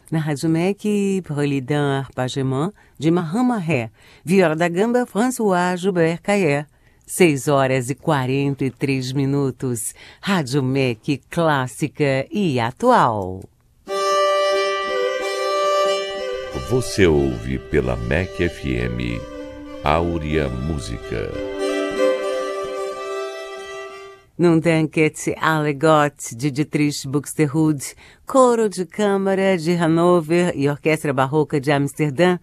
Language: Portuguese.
Na Rádio MEC, Prolidan Arpagement, de Mahama Ré, Viola da Gamba, François Joubert Cayer. 6h43. Rádio MEC, clássica e atual. Você ouve pela MEC FM, Áurea Música. Num Danket Allegot, de Dietrich Buxtehude, Coro de Câmara de Hannover e Orquestra Barroca de Amsterdã,